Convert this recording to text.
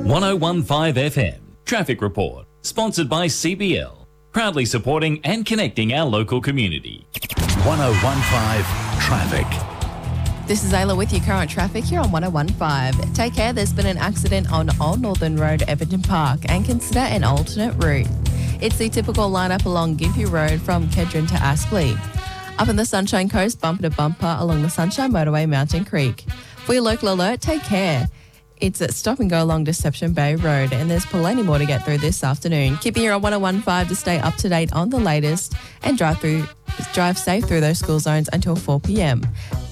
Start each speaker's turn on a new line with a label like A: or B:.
A: 1015 FM Traffic Report, sponsored by CBL, proudly supporting and connecting our local community.
B: 1015 Traffic.
C: This is Ayla with your current traffic here on 1015. Take care, there's been an accident on Old Northern Road, Everton Park, and consider an alternate route. It's the typical lineup along Gympie Road from Kedron to Aspley. Up in the Sunshine Coast, bumper to bumper along the Sunshine Motorway, Mountain Creek. For your local alert, take care. It's at stop and go along Deception Bay Road, and there's plenty more to get through this afternoon. Keep it here on 1015 to stay up to date on the latest and drive safe through those school zones until 4 p.m.